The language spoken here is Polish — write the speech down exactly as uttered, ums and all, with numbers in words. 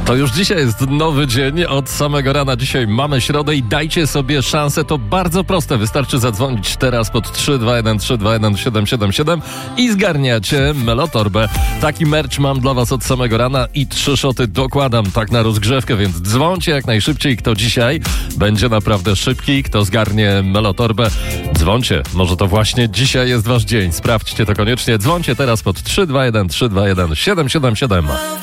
To już dzisiaj jest nowy dzień, od samego rana dzisiaj mamy środę i dajcie sobie szansę, to bardzo proste, wystarczy zadzwonić teraz pod trzy dwa jeden trzy dwa jeden siedem siedem siedem i zgarniacie Melotorbę. Taki merch mam dla was od samego rana i trzy szoty dokładam tak na rozgrzewkę, więc dzwońcie jak najszybciej, kto dzisiaj będzie naprawdę szybki, kto zgarnie Melotorbę, dzwońcie, może to właśnie dzisiaj jest wasz dzień, sprawdźcie to koniecznie, dzwońcie teraz pod trzy dwa jeden trzy dwa jeden siedem siedem siedem.